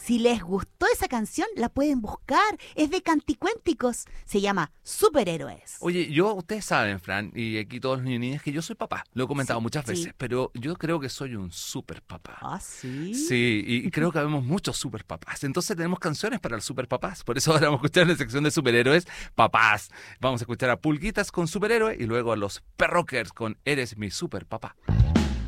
Si les gustó esa canción, la pueden buscar. Es de Canticuénticos. Se llama Superhéroes. Oye, ustedes saben, Fran, y aquí todos los niños, que yo soy papá. Lo he comentado muchas veces, pero yo creo que soy un super papá. ¿Ah, sí? Sí, y creo que habemos muchos super papás. Entonces tenemos canciones para los super papás. Por eso ahora vamos a escuchar en la sección de superhéroes, papás. Vamos a escuchar a Pulguitas con Superhéroe y luego a los Perrockers con Eres mi super papá.